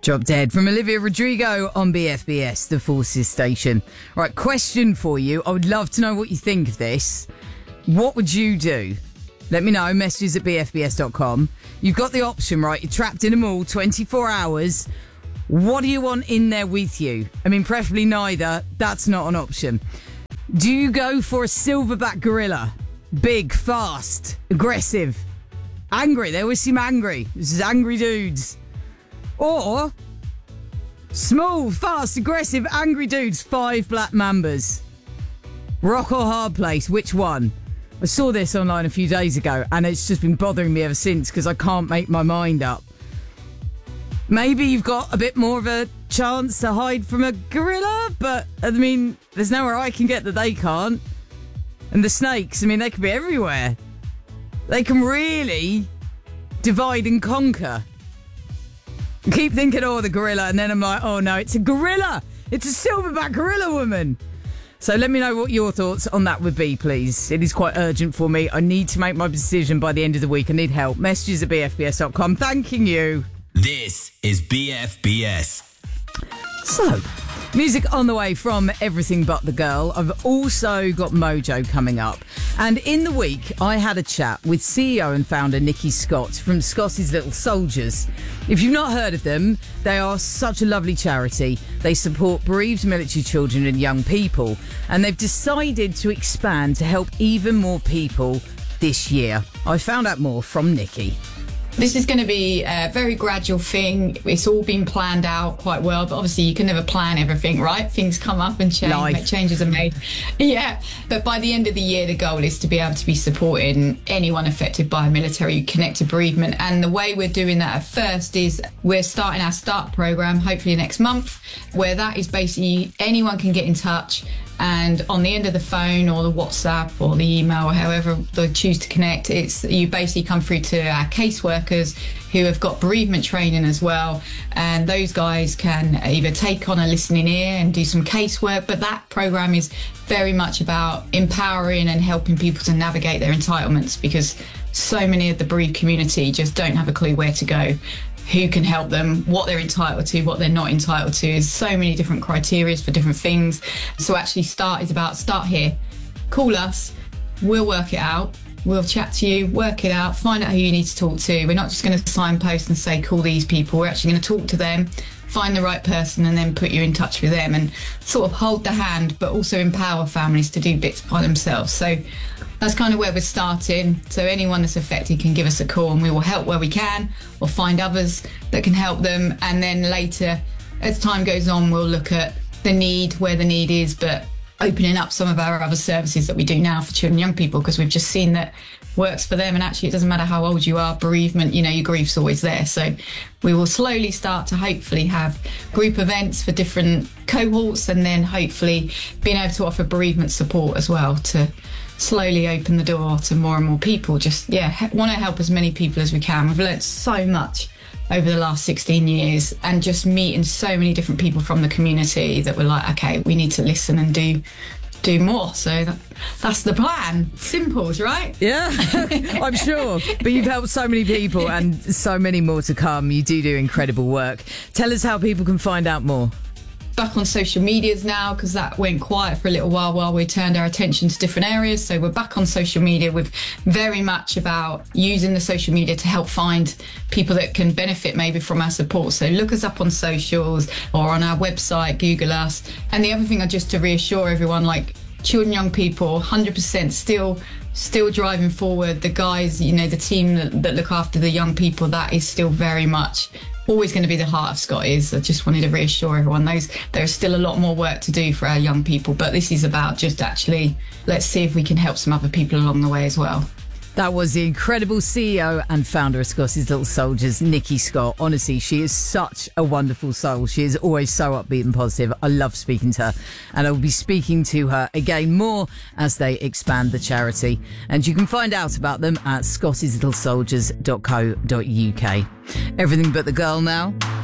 Drop Dead from Olivia Rodrigo on BFBS, the Forces station. Right, question for you. I would love to know what you think of this. What would you do? Let me know. Messages at bfbs.com. You've got the option, right? You're trapped in a mall 24 hours. What do you want in there with you? I mean, preferably neither. That's not an option. Do you go for a silverback gorilla? Big, fast, aggressive, angry. They always seem angry. This is angry dudes. Or small, fast, aggressive, angry dudes, 5 black mambas. Rock or hard place, which one? I saw this online a few days ago and it's just been bothering me ever since because I can't make my mind up. Maybe you've got a bit more of a chance to hide from a gorilla, but I mean, there's nowhere I can get that they can't. And the snakes, I mean, they can be everywhere. They can really divide and conquer. I keep thinking, oh, the gorilla, and then I'm like, oh no, it's a gorilla! It's a silverback gorilla woman! So let me know what your thoughts on that would be, please. It is quite urgent for me. I need to make my decision by the end of the week. I need help. Messages at bfbs.com. Thanking you. This is BFBS. So, music on the way from Everything But The Girl. I've also got Mojo coming up. And in the week, I had a chat with CEO and founder Nikki Scott from Scott's Little Soldiers. If you've not heard of them, they are such a lovely charity. They support bereaved military children and young people. And they've decided to expand to help even more people this year. I found out more from Nikki. This is going to be a very gradual thing. It's all been planned out quite well, but obviously you can never plan everything, right? Things come up and change, changes are made. Yeah, but by the end of the year, the goal is to be able to be supporting anyone affected by military-connected bereavement. And the way we're doing that at first is we're starting our START programme, hopefully next month, where that is basically anyone can get in touch. And on the end of the phone or the WhatsApp or the email or however they choose to connect, it's you basically come through to our caseworkers who have got bereavement training as well. And those guys can either take on a listening ear and do some casework, but that program is very much about empowering and helping people to navigate their entitlements, because so many of the bereaved community just don't have a clue where to go, who can help them, what they're entitled to, what they're not entitled to. There's so many different criteria for different things. So actually START is about start here, call us, we'll work it out, we'll chat to you, work it out, find out who you need to talk to. We're not just going to signpost and say call these people. We're actually going to talk to them, find the right person and then put you in touch with them and sort of hold the hand, but also empower families to do bits by themselves. So that's kind of where we're starting. So anyone that's affected can give us a call and we will help where we can or find others that can help them. And then later, as time goes on, we'll look at the need, where the need is, but opening up some of our other services that we do now for children and young people, because we've just seen that works for them. And actually, it doesn't matter how old you are, bereavement, your grief's always there. So we will slowly start to hopefully have group events for different cohorts and then hopefully being able to offer bereavement support as well to slowly open the door to more and more people. Just, want to help as many people as we can. We've learnt so much over the last 16 years and just meeting so many different people from the community that we're like, okay, we need to listen and do more. So that's the plan. Simples, right? Yeah, I'm sure. But you've helped so many people and so many more to come. You do incredible work. Tell us how people can find out more. Back on social medias now, because that went quiet for a little while we turned our attention to different areas. So we're back on social media with very much about using the social media to help find people that can benefit maybe from our support. So look us up on socials or on our website, Google us. And the other thing, just to reassure everyone, like children, young people, 100% still driving forward. The guys, the team that look after the young people, that is still very much always going to be the heart of Scotties. I just wanted to reassure everyone there's still a lot more work to do for our young people, but this is about just actually let's see if we can help some other people along the way as well. That was the incredible CEO and founder of Scott's Little Soldiers, Nikki Scott. Honestly, she is such a wonderful soul. She is always so upbeat and positive. I love speaking to her, and I will be speaking to her again more as they expand the charity. And you can find out about them at scottislittle.soldiers.co.uk. Everything But The Girl now.